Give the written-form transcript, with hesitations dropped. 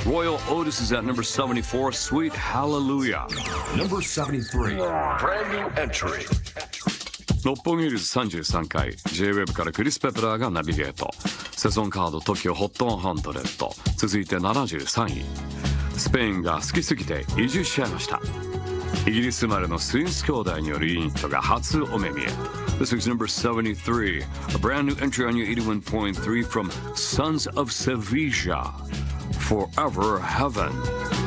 Royal Otis is at number 74, Sweet Hallelujah. Number 73. Brand new entry. 六本木ヒルズ33回 J-WEB からクリス・ペプラーがナビゲート。セゾンカード TOKIO HOT 100。続いて73位。スペインが好きすぎて移住しちゃいました。イギリス生まれのスインス兄弟によるユニットが初お目見え。This week's number 73, a brand new entry on your 81.3 from Sons of Sevilla, Forever Heaven.